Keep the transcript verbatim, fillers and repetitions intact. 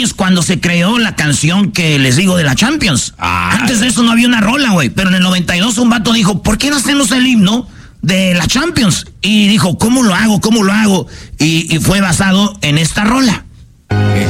años cuando se creó la canción que les digo de la Champions. Ay. Antes de eso no había una rola, güey. Pero en el noventa y dos un vato dijo, ¿por qué no hacemos el himno de la Champions? Y dijo, ¿cómo lo hago? ¿Cómo lo hago? Y, y fue basado en esta rola.